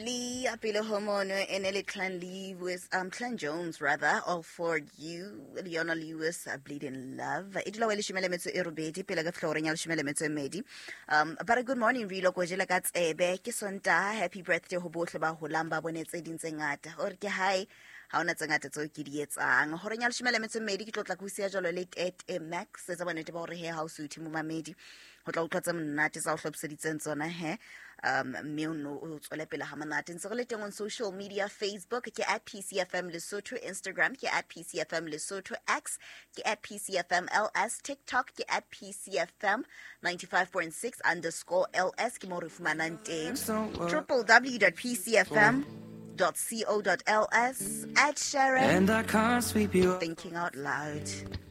Lovely. Apilo homono enele Clan Lewis, Clan Jones rather, all for you. Leona Lewis, Bleeding Love. Idlo wele shimele metso erobedi pela ga floreng ya shimele metso medi. But a good morning relo go jela ka tsebe ke sonta. Happy birthday ho bohle ba ho lamba bonetse dintse ngata. Or ke hi ha ona tsengata tso ke di etsang. Ho renya shimele metso medi ke tlotla go sia jalo le at max se ba nete ba hore he house uthi mo mamedi. Ho tla utlwatsa mnate tsa o hlopseditseng tsona he. Me o tswela pele ha manate ntse re le teng on social media, Facebook ke at PCFM Lesotho, Instagram ke at PCFM Lesotho, X ke at PCFM LS, TikTok ke at PCFM 95.6_LS ke mo re fumanang teng, www.pcfm.co.ls, at Sharon, and I can't sweep you thinking out loud.